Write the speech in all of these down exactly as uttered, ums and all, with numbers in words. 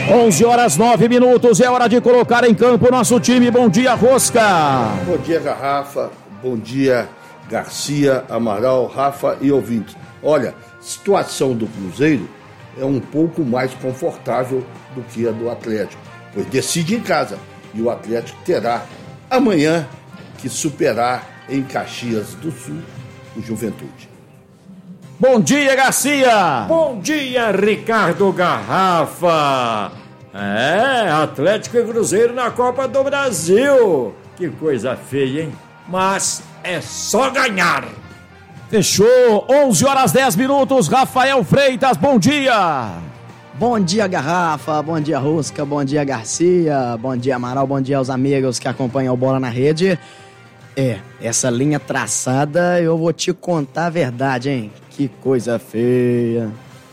onze horas nove minutos, é hora de colocar em campo o nosso time. Bom dia, Rosca. Bom dia, Garrafa. Bom dia, Garcia, Amaral, Rafa e ouvintes. Olha, situação do Cruzeiro é um pouco mais confortável do que a do Atlético, pois decide em casa e o Atlético terá amanhã que superar em Caxias do Sul o Juventude. Bom dia, Garcia! Bom dia, Ricardo Garrafa! É, Atlético e Cruzeiro na Copa do Brasil! Que coisa feia, hein? Mas é só ganhar! Fechou, onze horas dez minutos, Rafael Freitas, bom dia! Bom dia, Garrafa, bom dia, Rosca, bom dia, Garcia, bom dia, Amaral, bom dia aos amigos que acompanham o Bola na Rede. É, essa linha traçada, eu vou te contar a verdade, hein? Que coisa feia.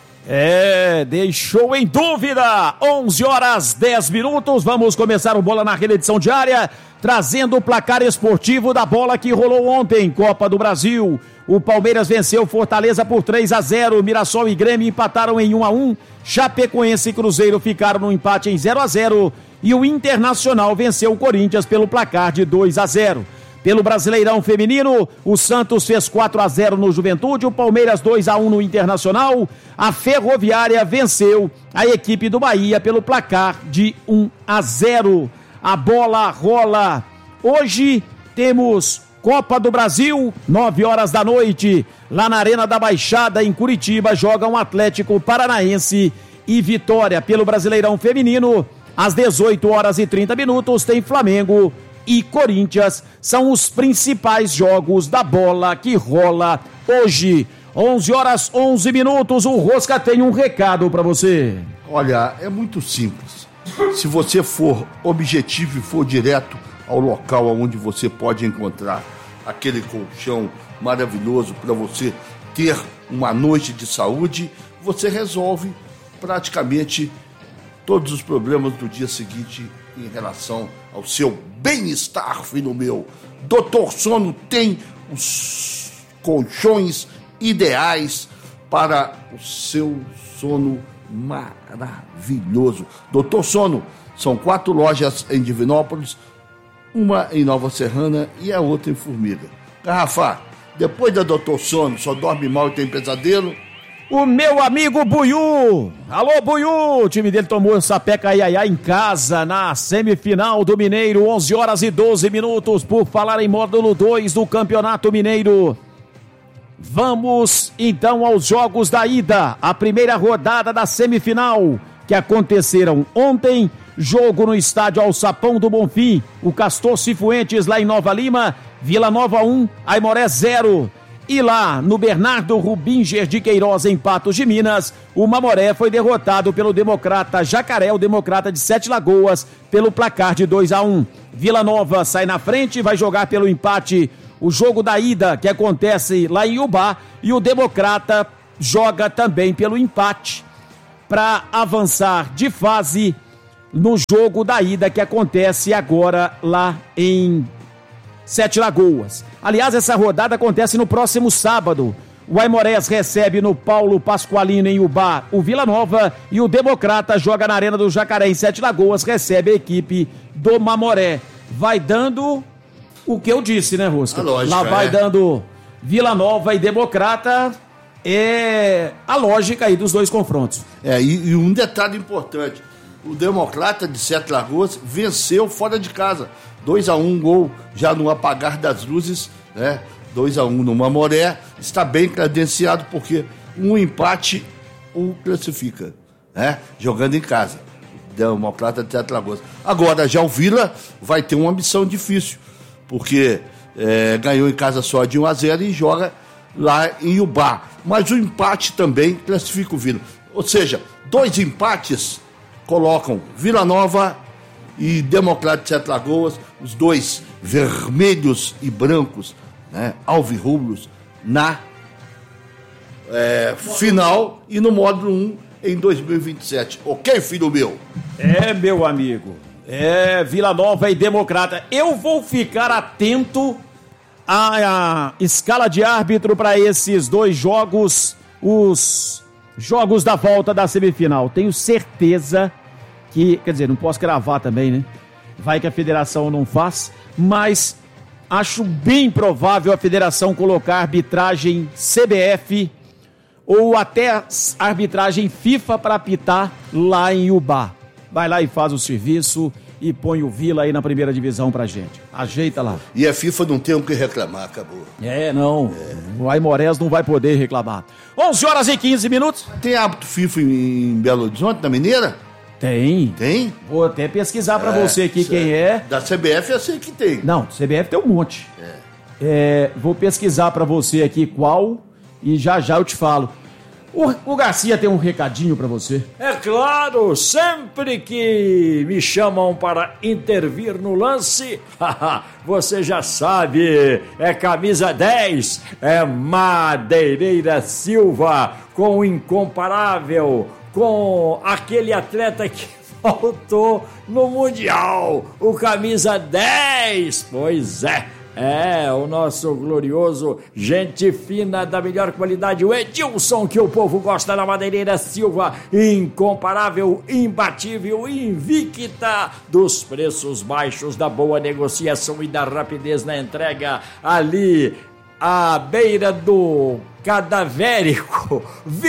É, deixou em dúvida. onze horas dez minutos. Vamos começar o Bola na Rede, edição diária, trazendo o placar esportivo da bola que rolou ontem, Copa do Brasil. O Palmeiras venceu Fortaleza por três a zero. Mirassol e Grêmio empataram em um a um. Chapecoense e Cruzeiro ficaram no empate em zero a zero. E o Internacional venceu o Corinthians pelo placar de dois a zero. Pelo Brasileirão Feminino, o Santos fez quatro a zero no Juventude, o Palmeiras dois a um no Internacional, a Ferroviária venceu a equipe do Bahia pelo placar de um a zero. A bola rola. Hoje temos Copa do Brasil, nove horas da noite, lá na Arena da Baixada, em Curitiba, jogam Atlético Paranaense e Vitória. Pelo Brasileirão Feminino, às dezoito horas e trinta minutos, tem Flamengo e Corinthians. São os principais jogos da bola que rola hoje. onze horas onze minutos, o Rosca tem um recado para você. Olha, é muito simples. Se você for objetivo e for direto ao local onde você pode encontrar aquele colchão maravilhoso para você ter uma noite de saúde, você resolve praticamente todos os problemas do dia seguinte em relação ao seu bem-estar, filho meu. doutor Sono tem os colchões ideais para o seu sono maravilhoso. doutor Sono, são quatro lojas em Divinópolis, uma em Nova Serrana e a outra em Formiga. Garrafa, depois da doutor Sono, só dorme mal e tem pesadelo? O meu amigo Buiú, alô Buiú, o time dele tomou essa peca ai, ai, ai, em casa na semifinal do Mineiro, onze horas e doze minutos, por falar em módulo dois do Campeonato Mineiro. Vamos então aos jogos da ida, a primeira rodada da semifinal, que aconteceram ontem, jogo no estádio Alçapão do Bonfim, o Castor Cifuentes lá em Nova Lima, Vila Nova um, Aimoré zero. E lá no Bernardo Rubinger de Queiroz, em Patos de Minas, o Mamoré foi derrotado pelo Democrata Jacaré, o Democrata de Sete Lagoas, pelo placar de dois a um. Vila Nova sai na frente e vai jogar pelo empate o jogo da ida, que acontece lá em Iubá, e o Democrata joga também pelo empate para avançar de fase no jogo da ida, que acontece agora lá em Sete Lagoas. Aliás, essa rodada acontece no próximo sábado. O Aimorés recebe no Paulo Pasqualino, em Iubá, o Vila Nova, e o Democrata joga na Arena do Jacaré, em Sete Lagoas, recebe a equipe do Mamoré. Vai dando o que eu disse, né, Rosca? A lógica, lá vai é. dando Vila Nova e Democrata, é a lógica aí dos dois confrontos. É, e, e um detalhe importante, o Democrata de Sete Lagoas venceu fora de casa, dois a um, gol já no apagar das luzes, né? dois a um no Mamoré, está bem credenciado porque um empate o classifica, né? Jogando em casa, Democrata de Sete Lagoas. Agora já o Vila vai ter uma missão difícil, porque é, ganhou em casa só de um a zero e joga lá em Iubá, mas o empate também classifica o Vila, ou seja, dois empates colocam Vila Nova e Democrata de Sete Lagoas, os dois vermelhos e brancos, né, alvirrubros, na é, final e no módulo um em dois mil e vinte e sete. Ok, filho meu? É, meu amigo. É, Vila Nova e Democrata. Eu vou ficar atento à, à escala de árbitro para esses dois jogos, os jogos da volta da semifinal. Tenho certeza que, quer dizer, não posso cravar também, né? Vai que a federação não faz, mas acho bem provável a federação colocar arbitragem C B F ou até arbitragem FIFA para apitar lá em Ubá. Vai lá e faz o serviço e põe o Vila aí na primeira divisão pra gente. Ajeita lá. E a FIFA não tem o que reclamar, acabou. É, não. É. O Aimorés não vai poder reclamar. onze horas e quinze minutos. Tem árbitro FIFA em, em Belo Horizonte, na Mineira? Tem. Tem? Vou até pesquisar pra é, você aqui certo. quem é. Da C B F eu sei que tem. Não, C B F tem um monte. É. É, vou pesquisar pra você aqui qual e já já eu te falo. O, o Garcia tem um recadinho pra você. É claro, sempre que me chamam para intervir no lance, você já sabe, é camisa dez, é Madeireira Silva, com o incomparável, com aquele atleta que faltou no Mundial, o camisa dez, pois é. É, o nosso glorioso, gente fina da melhor qualidade, o Edilson, que o povo gosta da Madeireira Silva, incomparável, imbatível, invicta dos preços baixos, da boa negociação e da rapidez na entrega, ali à beira do cadavérico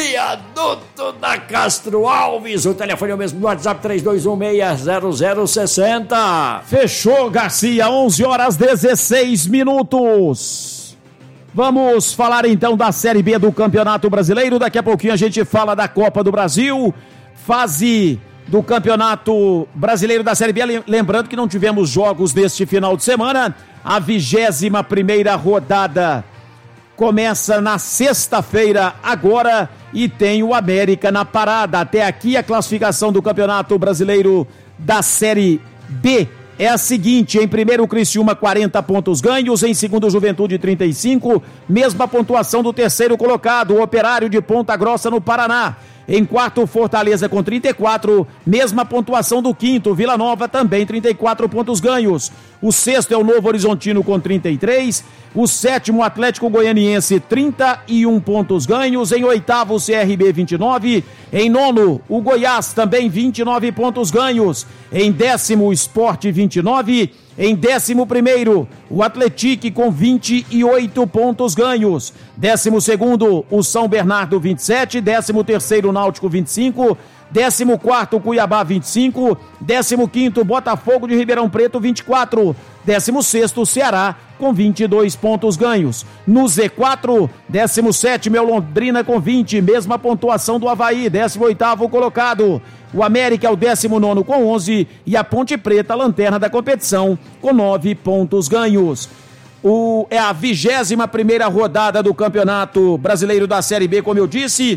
viaduto da Castro Alves. O telefone é o mesmo do WhatsApp, três dois um seis zero zero seis zero. Fechou, Garcia, onze horas dezesseis minutos. Vamos falar então da Série B do Campeonato Brasileiro. Daqui a pouquinho a gente fala da Copa do Brasil, fase do Campeonato Brasileiro da Série B. Lembrando que não tivemos jogos neste final de semana. A vigésima primeira rodada começa na sexta-feira agora e tem o América na parada. Até aqui a classificação do Campeonato Brasileiro da Série B é a seguinte: em primeiro o Criciúma, quarenta pontos ganhos, em segundo Juventude, trinta e cinco, mesma pontuação do terceiro colocado, o Operário de Ponta Grossa, no Paraná. Em quarto, Fortaleza com trinta e quatro, mesma pontuação do quinto, Vila Nova também trinta e quatro pontos ganhos. O sexto é o Novo Horizontino com trinta e três, o sétimo, Atlético Goianiense, trinta e um pontos ganhos. Em oitavo, o C R B, vinte e nove, em nono, o Goiás também vinte e nove pontos ganhos. Em décimo, o Sport, vinte e nove, em décimo primeiro, o Atlético com vinte e oito pontos ganhos. Décimo segundo, o São Bernardo, vinte e sete. Décimo terceiro, o Náutico, vinte e cinco. Décimo quarto, Cuiabá, vinte e cinco. Décimo quinto, Botafogo de Ribeirão Preto, vinte e quatro. Décimo sexto, Ceará, com vinte e dois pontos ganhos. No Z quatro, décimo sétimo, o Londrina com vinte, mesma pontuação do Avaí. Décimo oitavo colocado, o América é o décimo nono com onze e a Ponte Preta, lanterna da competição, com nove pontos ganhos. O, é a vigésima primeira rodada do Campeonato Brasileiro da Série B, como eu disse.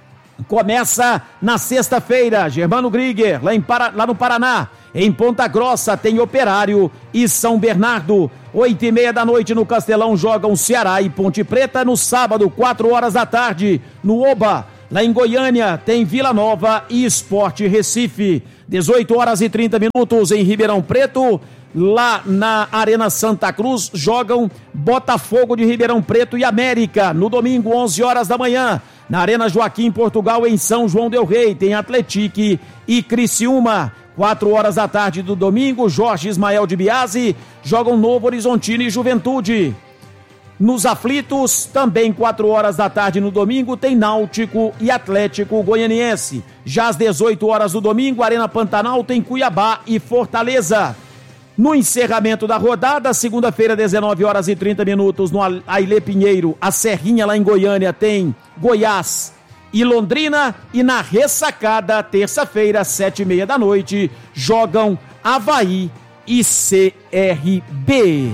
Começa na sexta-feira, Germano Grieger, lá, em Para, lá no Paraná. Em Ponta Grossa tem Operário e São Bernardo. Oito e meia da noite no Castelão jogam Ceará e Ponte Preta. No sábado, quatro horas da tarde, no Oba. Lá em Goiânia tem Vila Nova e Sport Recife. dezoito horas e trinta minutos em Ribeirão Preto. Lá na Arena Santa Cruz jogam Botafogo de Ribeirão Preto e América. No domingo, onze horas da manhã, na Arena Joaquim Portugal, em São João del Rei, tem Atlético e Criciúma. quatro horas da tarde do domingo, Jorge Ismael de Biasi jogam Novo Horizontino e Juventude. Nos aflitos, também quatro horas da tarde no domingo, tem Náutico e Atlético Goianiense. Já às dezoito horas do domingo, Arena Pantanal tem Cuiabá e Fortaleza. No encerramento da rodada, segunda-feira, dezenove horas e trinta minutos, no Ailê Pinheiro, a Serrinha lá em Goiânia tem Goiás e Londrina. E na ressacada, terça-feira, sete e meia da noite, jogam Avaí e C R B.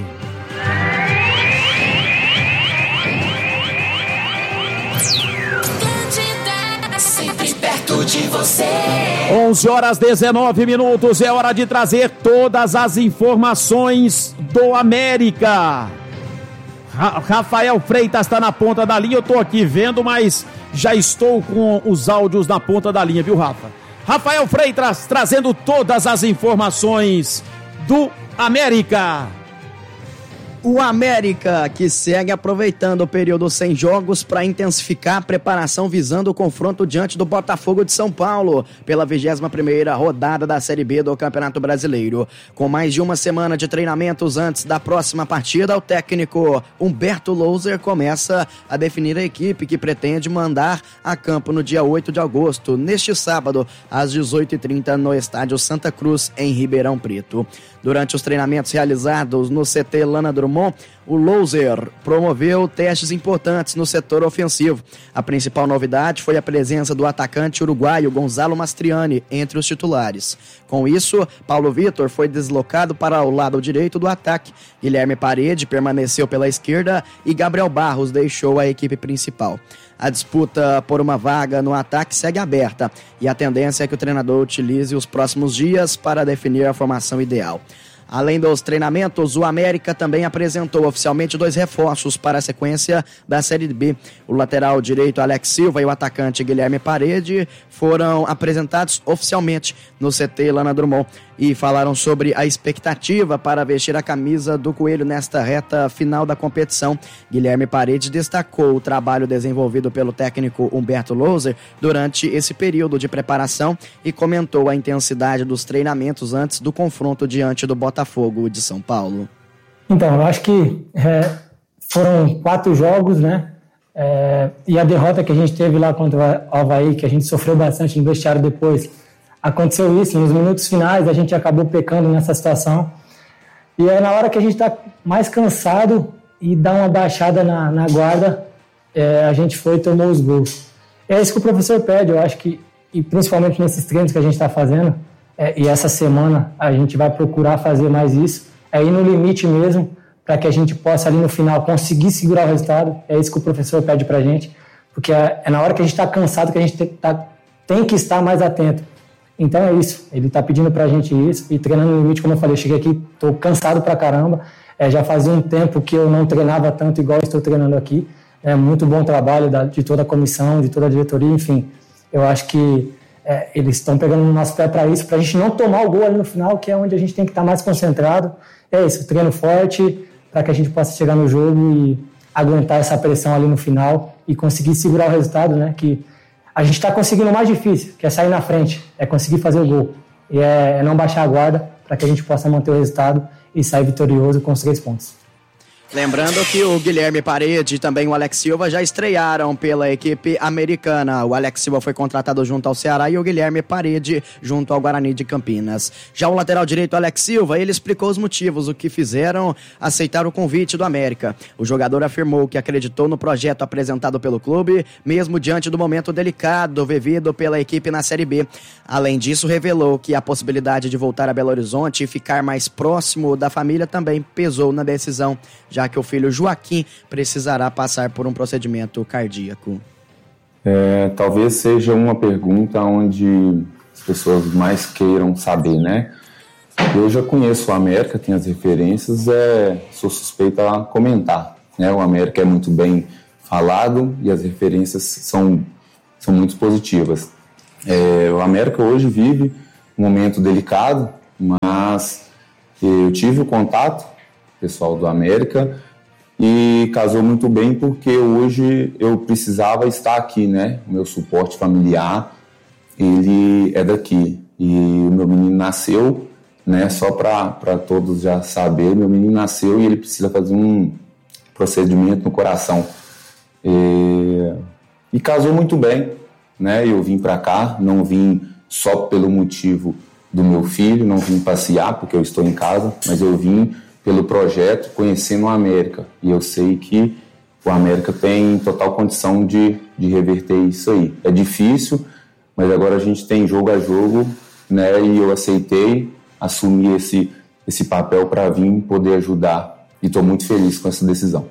Sempre perto de você. onze horas e dezenove minutos, é hora de trazer todas as informações do América. Ra- Rafael Freitas está na ponta da linha, eu tô aqui vendo, mas já estou com os áudios na ponta da linha, viu, Rafa? Rafael Freitas trazendo todas as informações do América. O América, que segue aproveitando o período sem jogos para intensificar a preparação visando o confronto diante do Botafogo de São Paulo pela vigésima primeira rodada da Série B do Campeonato Brasileiro. Com mais de uma semana de treinamentos antes da próxima partida, o técnico Humberto Louser começa a definir a equipe que pretende mandar a campo no dia oito de agosto, neste sábado, às dezoito e trinta, no estádio Santa Cruz, em Ribeirão Preto. Durante os treinamentos realizados no C T Lana Drummond, o Louser promoveu testes importantes no setor ofensivo. A principal novidade foi a presença do atacante uruguaio Gonzalo Mastriani entre os titulares. Com isso, Paulo Vitor foi deslocado para o lado direito do ataque. Guilherme Parede permaneceu pela esquerda e Gabriel Barros deixou a equipe principal. A disputa por uma vaga no ataque segue aberta e a tendência é que o treinador utilize os próximos dias para definir a formação ideal. Além dos treinamentos, o América também apresentou oficialmente dois reforços para a sequência da Série B. O lateral direito Alex Silva e o atacante Guilherme Parede foram apresentados oficialmente no C T Lana Drummond e falaram sobre a expectativa para vestir a camisa do Coelho nesta reta final da competição. Guilherme Parede destacou o trabalho desenvolvido pelo técnico Humberto Louser durante esse período de preparação e comentou a intensidade dos treinamentos antes do confronto diante do Botafogo de São Paulo. Então, eu acho que é, foram quatro jogos, né? É, e a derrota que a gente teve lá contra o Avaí, que a gente sofreu bastante no vestiário depois, aconteceu isso, nos minutos finais a gente acabou pecando nessa situação. E é na hora que a gente está mais cansado e dá uma baixada na, na guarda, é, a gente foi e tomou os gols. É isso que o professor pede, eu acho que, e principalmente nesses treinos que a gente está fazendo, é, e essa semana a gente vai procurar fazer mais isso, é ir no limite mesmo, para que a gente possa ali no final conseguir segurar o resultado. É isso que o professor pede para a gente, porque é, é na hora que a gente está cansado que a gente te, tá, tem que estar mais atento. Então é isso, ele está pedindo para a gente isso, e treinando no limite, como eu falei, eu cheguei aqui, estou cansado pra caramba, é, já fazia um tempo que eu não treinava tanto igual estou treinando aqui. É muito bom trabalho da, de toda a comissão, de toda a diretoria, enfim, eu acho que é, eles estão pegando no nosso pé para isso, para a gente não tomar o gol ali no final, que é onde a gente tem que estar tá mais concentrado. É isso, treino forte, para que a gente possa chegar no jogo e aguentar essa pressão ali no final e conseguir segurar o resultado, né? Que a gente está conseguindo o mais difícil, que é sair na frente, é conseguir fazer o gol. E é, é não baixar a guarda para que a gente possa manter o resultado e sair vitorioso com os três pontos. Lembrando que o Guilherme Parede e também o Alex Silva já estrearam pela equipe americana. O Alex Silva foi contratado junto ao Ceará e o Guilherme Parede junto ao Guarani de Campinas. Já o lateral direito, Alex Silva, ele explicou os motivos, o que fizeram aceitar o convite do América. O jogador afirmou que acreditou no projeto apresentado pelo clube, mesmo diante do momento delicado vivido pela equipe na Série B. Além disso, revelou que a possibilidade de voltar a Belo Horizonte e ficar mais próximo da família também pesou na decisão, já que o filho Joaquim precisará passar por um procedimento cardíaco. É, talvez seja uma pergunta onde as pessoas mais queiram saber, né? Eu já conheço o América, tenho as referências, é, sou suspeito a comentar, né? O América é muito bem falado e as referências são, são muito positivas. É, o América hoje vive um momento delicado, mas eu tive o contato pessoal do América e casou muito bem porque hoje eu precisava estar aqui, né? O meu suporte familiar, ele é daqui e o meu menino nasceu, né? Só para todos já saberem, meu menino nasceu e ele precisa fazer um procedimento no coração e, e casou muito bem, né? Eu vim para cá, não vim só pelo motivo do meu filho, não vim passear porque eu estou em casa, mas eu vim pelo projeto, conhecendo o América. E eu sei que o América tem total condição de, de reverter isso aí. É difícil, mas agora a gente tem jogo a jogo, né? E eu aceitei assumir esse, esse papel para vir poder ajudar. E estou muito feliz com essa decisão.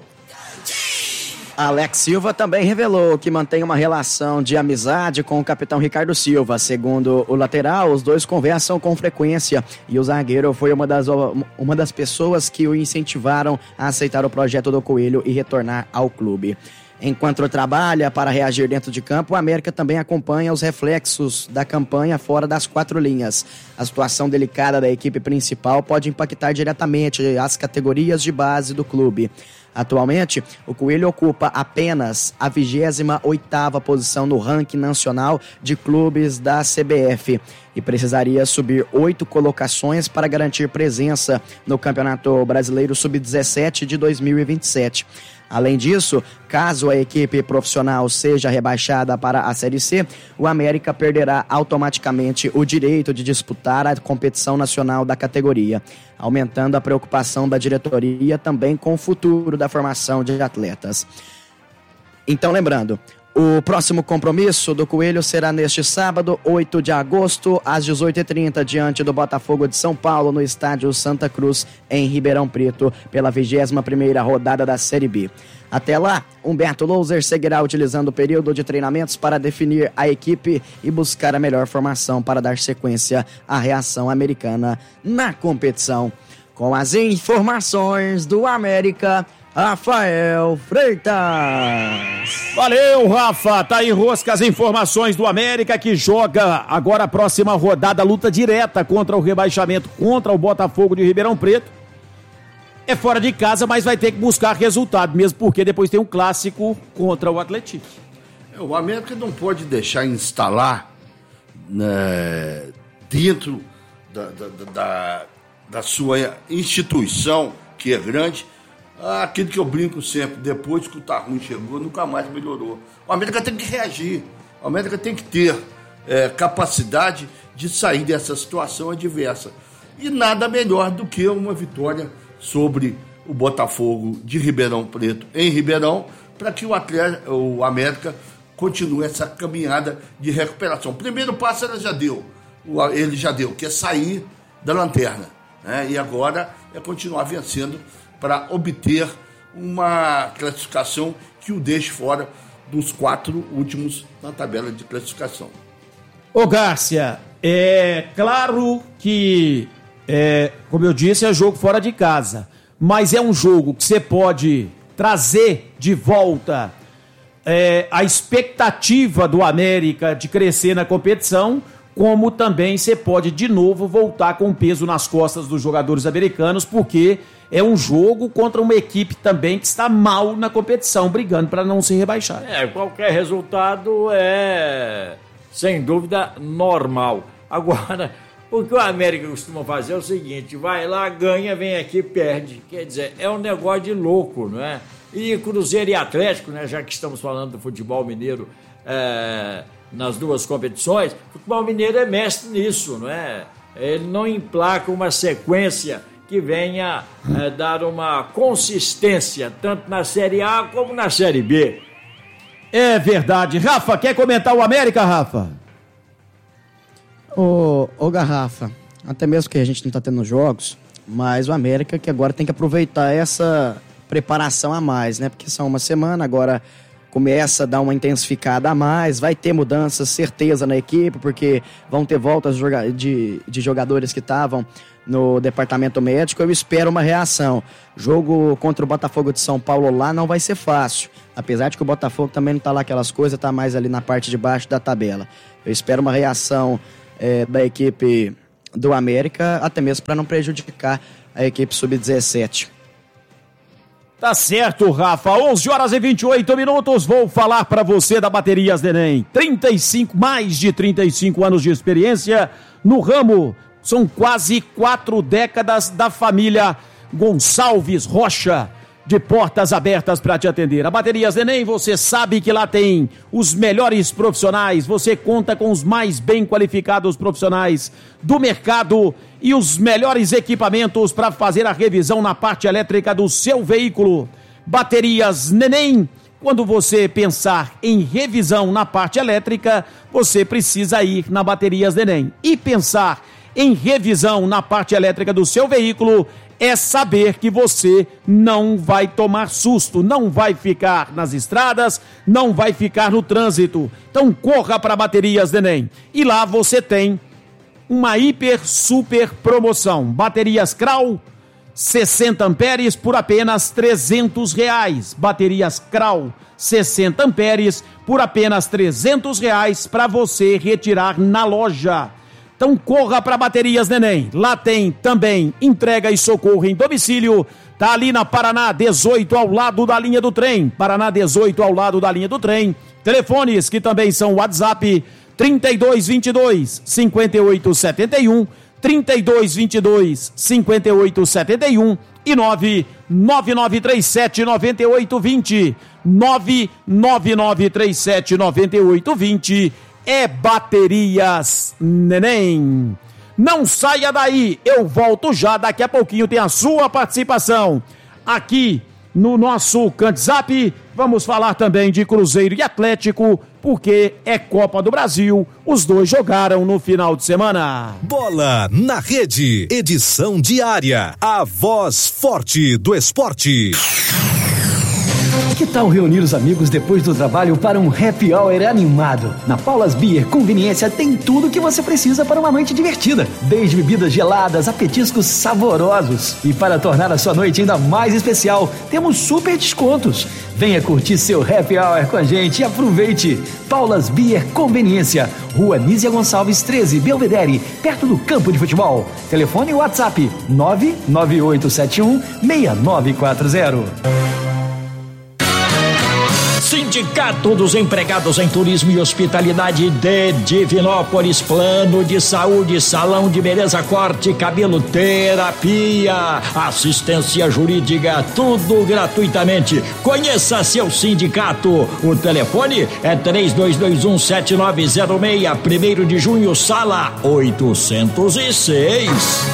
Alex Silva também revelou que mantém uma relação de amizade com o capitão Ricardo Silva. Segundo o lateral, os dois conversam com frequência e o zagueiro foi uma das, uma das pessoas que o incentivaram a aceitar o projeto do Coelho e retornar ao clube. Enquanto trabalha para reagir dentro de campo, o América também acompanha os reflexos da campanha fora das quatro linhas. A situação delicada da equipe principal pode impactar diretamente as categorias de base do clube. Atualmente, o Coelho ocupa apenas a vigésima oitava posição no ranking nacional de clubes da C B F e precisaria subir oito colocações para garantir presença no Campeonato Brasileiro sub dezessete de dois mil e vinte e sete. Além disso, caso a equipe profissional seja rebaixada para a Série C, o América perderá automaticamente o direito de disputar a competição nacional da categoria, aumentando a preocupação da diretoria também com o futuro da formação de atletas. Então, lembrando, o próximo compromisso do Coelho será neste sábado, oito de agosto, às dezoito e trinta, diante do Botafogo de São Paulo, no estádio Santa Cruz, em Ribeirão Preto, pela vigésima primeira rodada da Série B. Até lá, Humberto Louser seguirá utilizando o período de treinamentos para definir a equipe e buscar a melhor formação para dar sequência à reação americana na competição. Com as informações do América, Rafael Freitas. Valeu, Rafa. Tá aí, Rosca, as informações do América, que joga agora a próxima rodada, luta direta contra o rebaixamento, contra o Botafogo de Ribeirão Preto. É fora de casa, mas vai ter que buscar resultado, mesmo porque depois tem um clássico contra o Atlético. O América não pode deixar instalar, né, dentro da, da, da, da sua instituição, que é grande, aquilo que eu brinco sempre: depois que o Tarrum chegou, nunca mais melhorou. O América tem que reagir, o América tem que ter é, capacidade de sair dessa situação adversa. E nada melhor do que uma vitória sobre o Botafogo de Ribeirão Preto, em Ribeirão, para que o, atleta, o América continue essa caminhada de recuperação. O primeiro passo ele já deu, ele já deu, que é sair da lanterna, né? E agora é continuar vencendo para obter uma classificação que o deixe fora dos quatro últimos na tabela de classificação. Ô Gárcia, é claro que, é, como eu disse, é jogo fora de casa, mas é um jogo que você pode trazer de volta é, a expectativa do América de crescer na competição, como também você pode de novo voltar com peso nas costas dos jogadores americanos, porque é um jogo contra uma equipe também que está mal na competição, brigando para não se rebaixar. É, qualquer resultado é, sem dúvida, normal. Agora, o que o América costuma fazer é o seguinte: vai lá, ganha, vem aqui, perde. Quer dizer, é um negócio de louco, não é? E Cruzeiro e Atlético, né, já que estamos falando do futebol mineiro, é, nas duas competições, o futebol mineiro é mestre nisso, não é? Ele não emplaca uma sequência que venha é, dar uma consistência, tanto na Série A como na Série B. É verdade. Rafa, quer comentar o América, Rafa? Ô, ô Garrafa, até mesmo que a gente não tá tendo jogos, mas o América que agora tem que aproveitar essa preparação a mais, né? Porque são uma semana, agora começa a dar uma intensificada a mais, vai ter mudanças, certeza, na equipe, porque vão ter voltas de, de jogadores que estavam no departamento médico. Eu espero uma reação. Jogo contra o Botafogo de São Paulo lá não vai ser fácil, apesar de que o Botafogo também não tá lá aquelas coisas, tá mais ali na parte de baixo da tabela. Eu espero uma reação é, da equipe do América, até mesmo para não prejudicar a equipe sub dezessete. Tá certo, Rafa. onze horas e vinte e oito minutos. Vou falar para você da Baterias Neném. trinta e cinco, mais de trinta e cinco anos de experiência no ramo. São quase quatro décadas da família Gonçalves Rocha, de portas abertas para te atender. A Baterias Neném, você sabe que lá tem os melhores profissionais, você conta com os mais bem qualificados profissionais do mercado e os melhores equipamentos para fazer a revisão na parte elétrica do seu veículo. Baterias Neném, quando você pensar em revisão na parte elétrica, você precisa ir na Baterias Neném. E pensar em revisão na parte elétrica do seu veículo é saber que você não vai tomar susto, não vai ficar nas estradas, não vai ficar no trânsito. Então corra para Baterias Neném. E lá você tem uma hiper super promoção. Baterias Krau sessenta amperes por apenas trezentos reais. Baterias Krau sessenta amperes por apenas trezentos reais para você retirar na loja. Então corra para Baterias Neném. Lá tem também entrega e socorro em domicílio. Tá ali na Paraná dezoito, ao lado da linha do trem. Paraná dezoito, ao lado da linha do trem. Telefones que também são WhatsApp: trinta e dois, vinte e dois, cinquenta e oito, setenta e um, trinta e dois, vinte e dois, cinquenta e oito, setenta e um e nove nove nove três sete, nove oito dois zero. nove nove nove três sete, nove oito dois zero. É Baterias Neném. Não saia daí, eu volto já, daqui a pouquinho tem a sua participação aqui no nosso CanteZap. Vamos falar também de Cruzeiro e Atlético, porque é Copa do Brasil, os dois jogaram no final de semana. Bola na Rede, edição diária, a voz forte do esporte. Que tal reunir os amigos depois do trabalho para um happy hour animado? Na Paulas Beer Conveniência tem tudo o que você precisa para uma noite divertida, desde bebidas geladas a petiscos saborosos. E para tornar a sua noite ainda mais especial, temos super descontos. Venha curtir seu happy hour com a gente e aproveite. Paulas Beer Conveniência, Rua Nízia Gonçalves treze, Belvedere, perto do campo de futebol. Telefone e WhatsApp nove nove oito sete um, seis nove quatro zero. Sindicato dos Empregados em Turismo e Hospitalidade de Divinópolis, plano de saúde, salão de beleza, corte, cabelo, terapia, assistência jurídica, tudo gratuitamente. Conheça seu sindicato. O telefone é três dois dois um, sete nove zero seis, primeiro de junho, sala oitocentos e seis.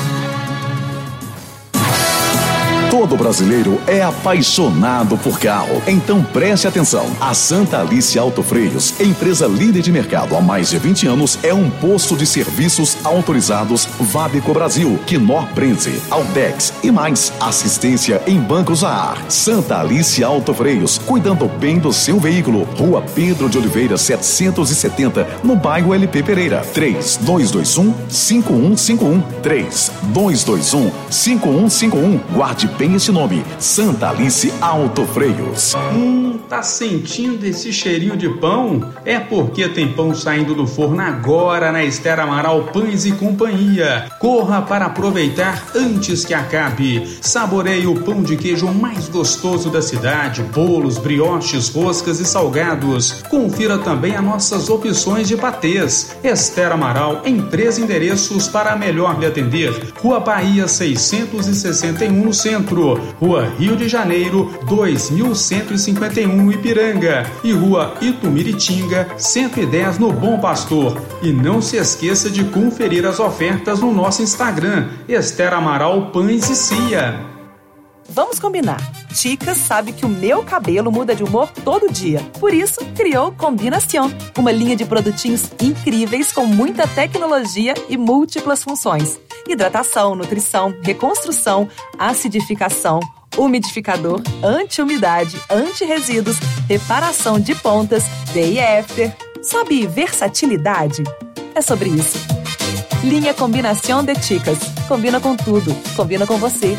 Todo brasileiro é apaixonado por carro, então preste atenção. A Santa Alice Autofreios, empresa líder de mercado há mais de vinte anos, é um posto de serviços autorizados Vabeco Brasil, Knorr Brenze, Altex e mais. Assistência em bancos a ar. Santa Alice Autofreios, cuidando bem do seu veículo. Rua Pedro de Oliveira, setecentos e setenta, no bairro L P Pereira. três dois dois um, cinco um cinco um. três dois dois um, cinco um cinco um. Guarde bem esse nome, Santa Alice Autofreios. Hum, tá sentindo esse cheirinho de pão? É porque tem pão saindo do forno agora na Esther Amaral Pães e Companhia. Corra para aproveitar antes que acabe. Saboreie o pão de queijo mais gostoso da cidade, bolos, brioches, roscas e salgados. Confira também as nossas opções de patês. Esther Amaral em três endereços para melhor lhe atender. Rua Bahia seiscentos e sessenta e um no centro, Rua Rio de Janeiro dois mil cento e cinquenta e um no Ipiranga e Rua Itumiritinga cento e dez no Bom Pastor. E não se esqueça de conferir as ofertas no nosso Instagram, Esther Amaral Pães e Cia. Vamos combinar. Ticas sabe que o meu cabelo muda de humor todo dia. Por isso, criou Combinação, uma linha de produtinhos incríveis com muita tecnologia e múltiplas funções. Hidratação, nutrição, reconstrução, acidificação, umidificador, anti-umidade, anti-resíduos, reparação de pontas, day e after. Sabe versatilidade? É sobre isso. Linha Combinação de Ticas. Combina com tudo. Combina com você.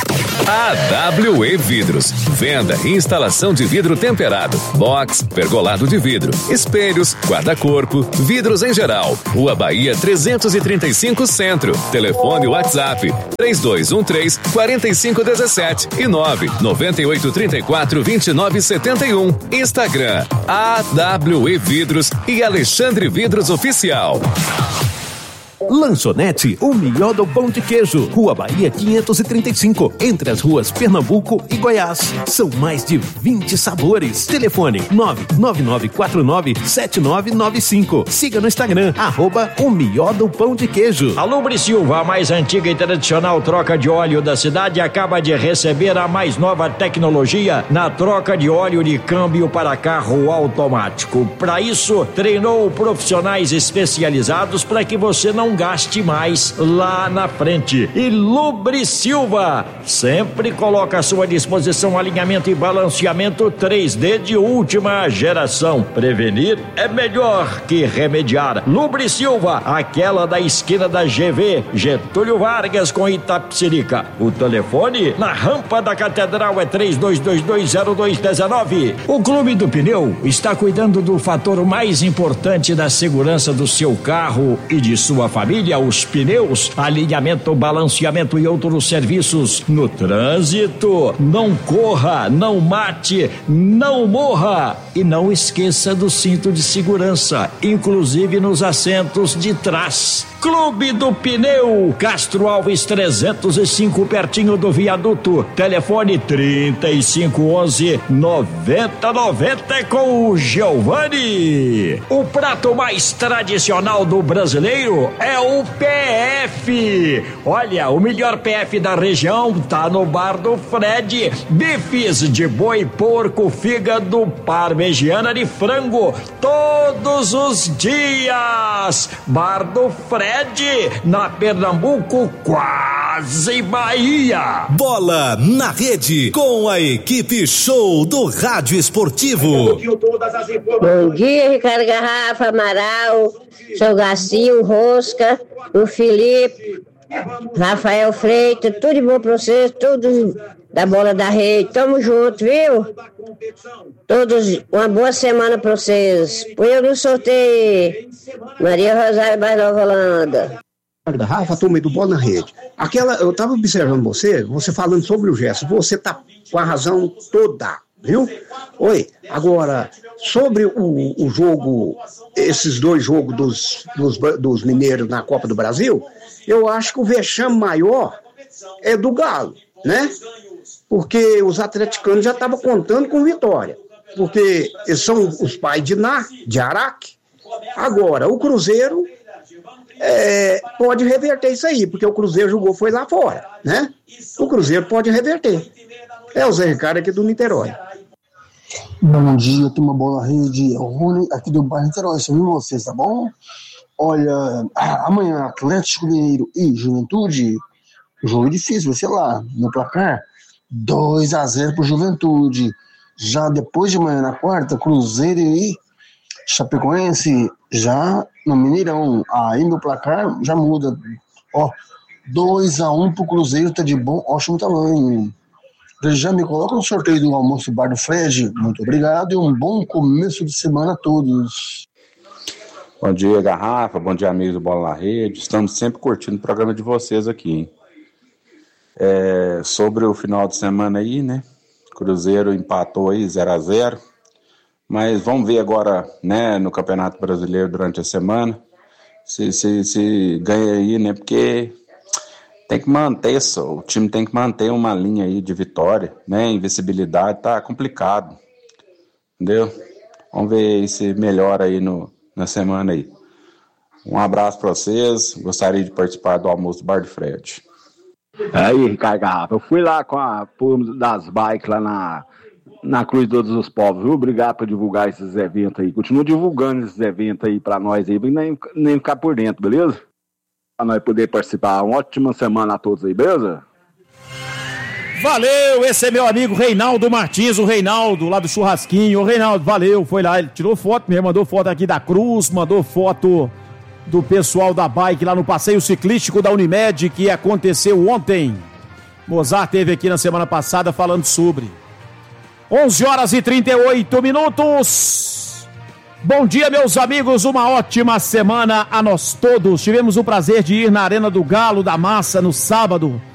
A W E Vidros. Venda e instalação de vidro temperado, box, pergolado de vidro, espelhos, guarda-corpo, vidros em geral. Rua Bahia trezentos e trinta e cinco Centro. Telefone WhatsApp três dois um três, quatro cinco um sete e nove nove oito três quatro, dois nove sete um. Instagram A W E Vidros e Alexandre Vidros Oficial. Lanchonete O Melhor do Pão de Queijo, Rua Bahia quinhentos e trinta e cinco, entre as ruas Pernambuco e Goiás. São mais de vinte sabores. Telefone nove nove nove quatro nove sete nove nove cinco. Siga no Instagram, arroba O Melhor do Pão de Queijo. A Lubre Silva, a mais antiga e tradicional troca de óleo da cidade, acaba de receber a mais nova tecnologia na troca de óleo de câmbio para carro automático. Para isso, treinou profissionais especializados para que você não gaste mais lá na frente. E Lubrisilva sempre coloca à sua disposição alinhamento e balanceamento três D de última geração. Prevenir é melhor que remediar. Lubrisilva, aquela da esquina da G V, Getúlio Vargas com Itapecerica. O telefone na rampa da Catedral é três dois dois dois zero dois um nove. O Clube do Pneu está cuidando do fator mais importante da segurança do seu carro e de sua família, os pneus, alinhamento, balanceamento e outros serviços no trânsito. Não corra, não mate, não morra e não esqueça do cinto de segurança, inclusive nos assentos de trás. Clube do Pneu, Castro Alves trezentos e cinco, pertinho do viaduto. Telefone trinta e cinco onze noventa noventa com o Giovanni. O prato mais tradicional do brasileiro é o P F. Olha, o melhor P F da região tá no Bar do Fred. Bifes de boi, porco, fígado, parmegiana de frango, todos os dias. Bar do Fred, na Pernambuco, quase Bahia. Bola na Rede, com a equipe show do Rádio Esportivo. Bom dia, Ricardo Garrafa, Amaral, seu Garcia, o Rosca, o Felipe, Rafael Freitas, tudo de bom pra vocês, todos da Bola da Rede. Tamo junto, viu? Todos, uma boa semana pra vocês. Põe eu no sorteio. Maria Rosário, mais Nova Holanda. Rafa, tomei do Bola na Rede. Aquela, eu tava observando você, você falando sobre o gesto. Você tá com a razão toda, viu? Oi, agora, sobre o, o jogo, esses dois jogos dos, dos, dos mineiros na Copa do Brasil, eu acho que o vexame maior é do Galo, né? Porque os atleticanos já estavam contando com vitória. Porque eles são os pais de Ná, de Araque. Agora, o Cruzeiro é, pode reverter isso aí, porque o Cruzeiro jogou, foi lá fora, né? O Cruzeiro pode reverter. É o Zé Ricardo aqui do Niterói. Bom dia, turma Bola Rede, o Rony aqui do bairro Niterói, sobre vocês, tá bom? Olha, amanhã Atlético Mineiro e Juventude, jogo difícil, sei lá, no placar, dois a zero pro Juventude. Já depois de amanhã, na quarta, Cruzeiro e Chapecoense, já no Mineirão. Aí meu placar já muda. Ó, dois a um pro Cruzeiro, tá de bom, ótimo tamanho. Já me coloca no sorteio do almoço Bar do Fred. Muito obrigado e um bom começo de semana a todos. Bom dia, Garrafa. Bom dia, amigos do Bola na Rede. Estamos sempre curtindo o programa de vocês aqui, hein? É, sobre o final de semana aí, né? Cruzeiro empatou aí zero a zero. Mas vamos ver agora, né, no Campeonato Brasileiro durante a semana. Se, se, se ganha aí, né? Porque tem que manter isso. O time tem que manter uma linha aí de vitória, né? Invencibilidade tá complicado. Entendeu? Vamos ver se melhora aí no, na semana aí. Um abraço para vocês. Gostaria de participar do almoço do Bar do Fred. Aí, Ricardo Garrafa, eu fui lá com a turma das bikes lá na, na Cruz de Todos os Povos, viu? Obrigado por divulgar esses eventos aí. Continua divulgando esses eventos aí pra nós aí, nem, nem ficar por dentro, beleza? Pra nós poder participar. Uma ótima semana a todos aí, beleza? Valeu, esse é meu amigo Reinaldo Martins, o Reinaldo lá do Churrasquinho. O Reinaldo, valeu, foi lá, ele tirou foto mesmo, mandou foto aqui da Cruz, mandou foto do pessoal da bike lá no passeio ciclístico da Unimed que aconteceu ontem. Mozart teve aqui na semana passada falando sobre. onze horas e trinta e oito minutos. Bom dia, meus amigos, uma ótima semana a nós todos. Tivemos o prazer de ir na Arena do Galo da Massa no sábado.